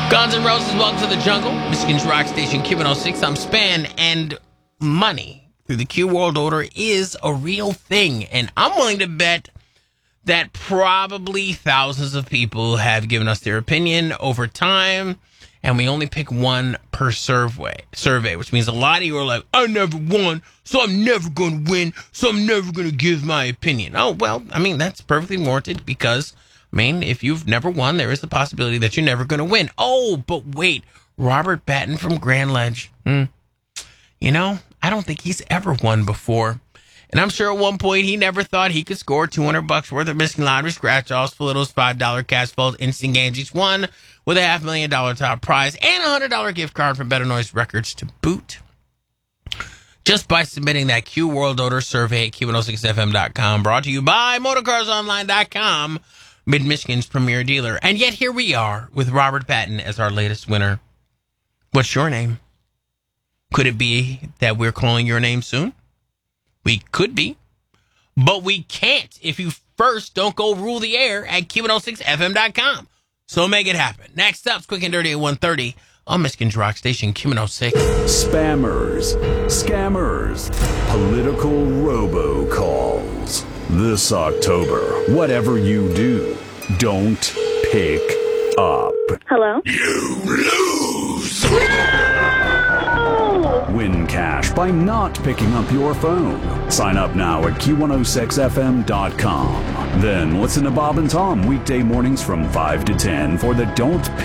Guns N' Roses, Welcome to the Jungle, Michigan's rock station Q106. I'm Span, and money through the Q World Order is a real thing, and I'm willing to bet that probably thousands of people have given us their opinion over time, and we only pick one per survey, which means a lot of you are like, I never won, so I'm never going to win, so I'm never going to give my opinion. Oh, well, I mean, that's perfectly warranted because, I mean, if you've never won, there is the possibility that you're never going to win. Oh, but wait, Robert Patton from Grand Ledge. You know, I don't think he's ever won before. And I'm sure at one point he never thought he could score $200 worth of Michigan Lottery scratch-offs for those $5 cash falls instant games each one with a $500,000 top prize and a $100 gift card from Better Noise Records to boot. Just by submitting that Q World Order survey at Q106FM.com, brought to you by MotorCarsOnline.com, Mid-Michigan's premier dealer. And yet here we are with Robert Patton as our latest winner. What's your name? Could it be that we're calling your name soon? We could be, but we can't if you first don't go rule the air at Q106FM.com. So make it happen. Next up's Quick and Dirty at 1:30 on Michigan's rock station Q106. Spammers, scammers, political robocalls. This October, whatever you do, don't pick up. Hello? You lose! Win cash by not picking up your phone. Sign up now at Q106FM.com. Then listen to Bob and Tom weekday mornings from 5 to 10 for the Don't